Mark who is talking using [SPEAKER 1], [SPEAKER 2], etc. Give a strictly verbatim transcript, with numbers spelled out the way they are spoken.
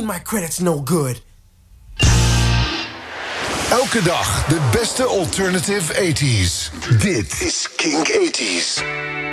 [SPEAKER 1] my credit's no good.
[SPEAKER 2] Elke dag de beste alternative tachtiger. Dit is Kink tachtig.